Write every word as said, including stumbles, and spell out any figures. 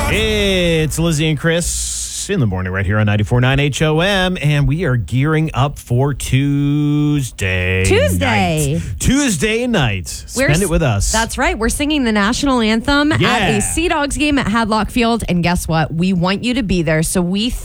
It's Lizzie and Chris in the morning right here on ninety-four point nine H O M, and we are gearing up for Tuesday. Tuesday. Night. Tuesday night. Spend We're, it with us. That's right. We're singing the national anthem Yeah. at a Sea Dogs game at Hadlock Field, and guess what? We want you to be there. So we